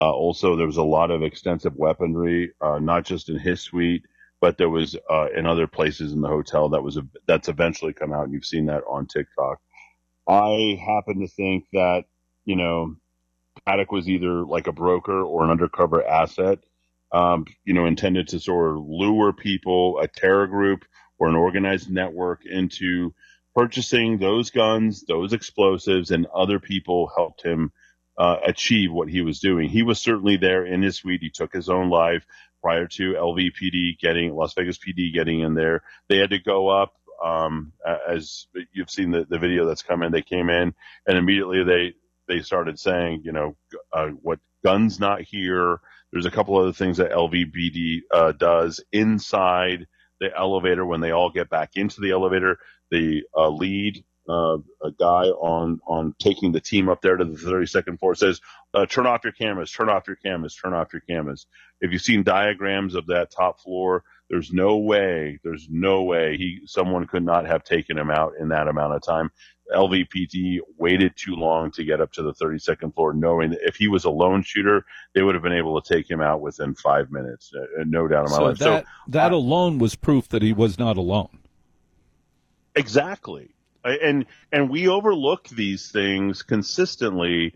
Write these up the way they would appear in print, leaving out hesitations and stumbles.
Also, there was a lot of extensive weaponry, not just in his suite, but there was in other places in the hotel that's eventually come out, and you've seen that on TikTok. I happen to think that, you know, Paddock was either like a broker or an undercover asset, intended to sort of lure people, a terror group or an organized network into purchasing those guns, those explosives, and other people helped him achieve what he was doing. He was certainly there in his suite. He took his own life prior to Las Vegas PD getting in there. They had to go up. As you've seen the video that's come in, they came in and immediately they started saying, what guns not here. There's a couple other things that LVPD does inside the elevator when they all get back into the elevator. The lead a guy on taking the team up there to the 32nd floor says, turn off your cameras, turn off your cameras, turn off your cameras. If you've seen diagrams of that top floor, there's no way someone could not have taken him out in that amount of time. LVPD waited too long to get up to the 32nd floor, knowing that if he was a lone shooter, they would have been able to take him out within 5 minutes. No doubt in my life. That alone was proof that he was not alone. Exactly. And we overlook these things consistently,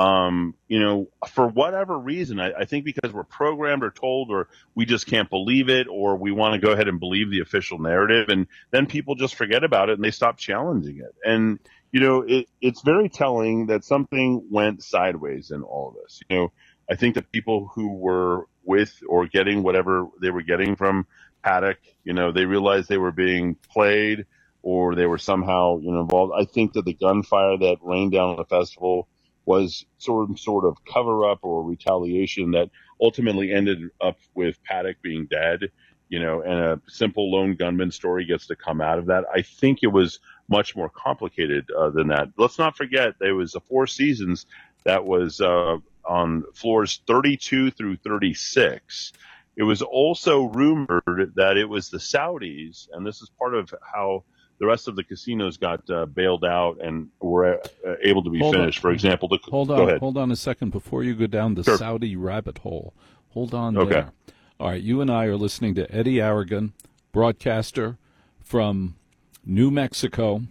for whatever reason. I think because we're programmed or told, or we just can't believe it, or we want to go ahead and believe the official narrative, and then people just forget about it and they stop challenging it. And, it's very telling that something went sideways in all of this. I think that people who were with or getting whatever they were getting from Paddock, they realized they were being played, or they were somehow, involved. I think that the gunfire that rained down on the festival was sort of cover up or retaliation that ultimately ended up with Paddock being dead, and a simple lone gunman story gets to come out of that. I think it was much more complicated than that. Let's not forget there was a Four Seasons that was on floors 32 through 36. It was also rumored that it was the Saudis, and this is part of how the rest of the casinos got bailed out and were able to be finished. For example, hold on a second before you go down the Saudi rabbit hole. Hold on there. All right, you and I are listening to Eddie Aragon, broadcaster from New Mexico,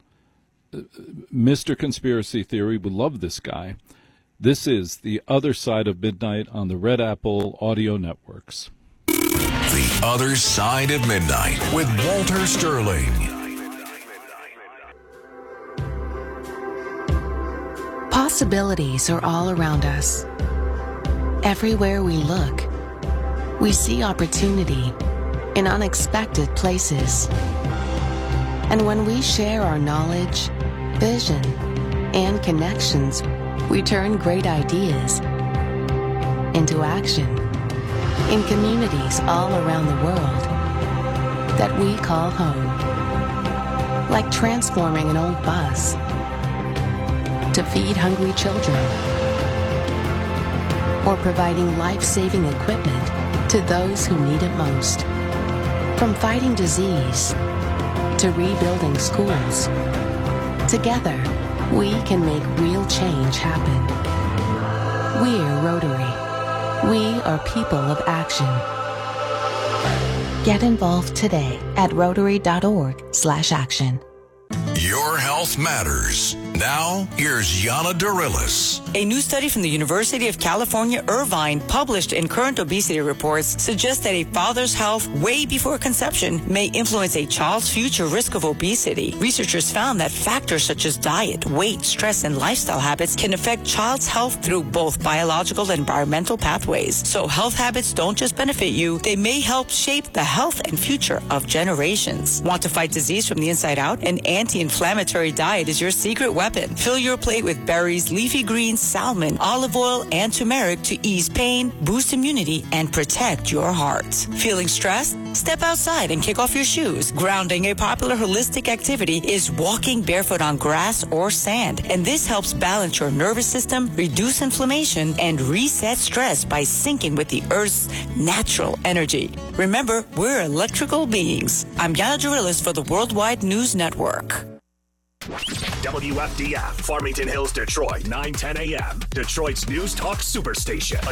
Mr. Conspiracy Theory. We love this guy. This is The Other Side of Midnight on the Red Apple Audio Networks. The Other Side of Midnight with Walter Sterling. Possibilities are all around us. Everywhere we look, we see opportunity in unexpected places. And when we share our knowledge, vision, and connections, we turn great ideas into action in communities all around the world that we call home. Like transforming an old bus to feed hungry children, or providing life-saving equipment to those who need it most. From fighting disease to rebuilding schools, together we can make real change happen. We're Rotary. We are people of action. Get involved today at Rotary.org/action. Your health matters. Now, here's Yana Dorillis. A new study from the University of California, Irvine, published in Current Obesity Reports, suggests that a father's health way before conception may influence a child's future risk of obesity. Researchers found that factors such as diet, weight, stress, and lifestyle habits can affect child's health through both biological and environmental pathways. So health habits don't just benefit you, they may help shape the health and future of generations. Want to fight disease from the inside out? An anti-inflammatory diet is your secret weapon. Fill your plate with berries, leafy greens, salmon, olive oil, and turmeric to ease pain, boost immunity, and protect your heart. Feeling stressed? Step outside and kick off your shoes. Grounding, a popular holistic activity, is walking barefoot on grass or sand. And this helps balance your nervous system, reduce inflammation, and reset stress by syncing with the Earth's natural energy. Remember, we're electrical beings. I'm Yana Dorillis for the Worldwide News Network. WFDF, Farmington Hills, Detroit, 9:10 a.m. Detroit's News Talk Superstation.